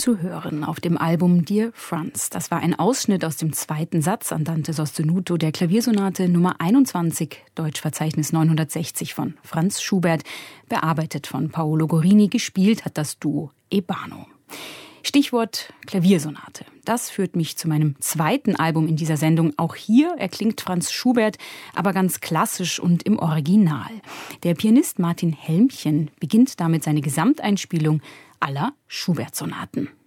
zu hören auf dem Album Dear Franz. Das war ein Ausschnitt aus dem zweiten Satz Andante sostenuto der Klaviersonate Nummer 21, Deutschverzeichnis 960 von Franz Schubert, bearbeitet von Paolo Gorini, gespielt hat das Duo Ebano. Stichwort Klaviersonate. Das führt mich zu meinem zweiten Album in dieser Sendung. Auch hier erklingt Franz Schubert, aber ganz klassisch und im Original. Der Pianist Martin Helmchen beginnt damit seine Gesamteinspielung aller Schubert-Sonaten.